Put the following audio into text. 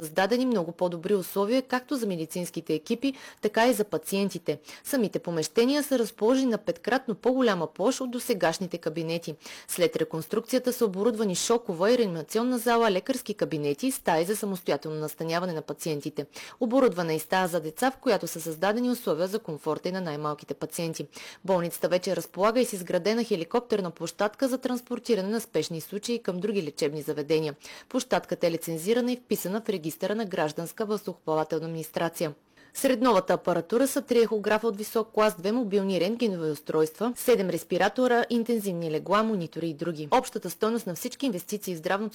създадени много по-добри условия както за медицинските екипи, така и за пациентите. Самите помещения са разположени на 5-кратно по-голяма площ от досегашните кабинети. След реконструкцията са оборудвани шокова и реанимационна зала, лекарски кабинети и стаи за самостоятелно настаняване на пациентите. Оборудвана и стая за деца, в която са създадени условия за комфорта и на най-малките пациенти. Болницата вече разполага и с изградена хеликоптерна площадка за транспортиране на спешни случаи към други лечебни заведения. Площадката е лицензирана и вписана в регистъра на гражданска въздухоплавателна администрация. Сред новата апаратура са 3 ехографа от висок клас, 2 мобилни рентгенови устройства, 7 респиратора, интензивни легла, монитори и други. Общата стойност на всички инвестиции в здравното